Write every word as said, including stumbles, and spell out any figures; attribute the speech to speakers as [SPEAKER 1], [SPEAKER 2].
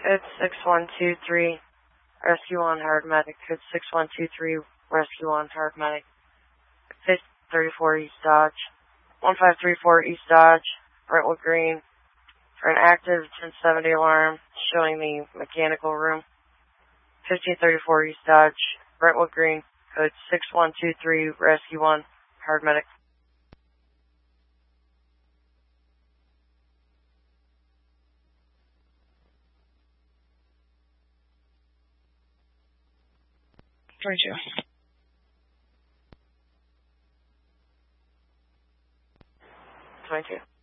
[SPEAKER 1] Code six one two three, rescue on hard medic. Code six one two three, rescue on hard medic. fifty thirty-four East Dodge. one five three four East Dodge, Brentwood Green, for an active ten seventy alarm showing the mechanical room. fifteen thirty-four East Dodge, Brentwood Green, code six one two three, rescue one, hard medic.
[SPEAKER 2] twenty-two.
[SPEAKER 1] twenty-two.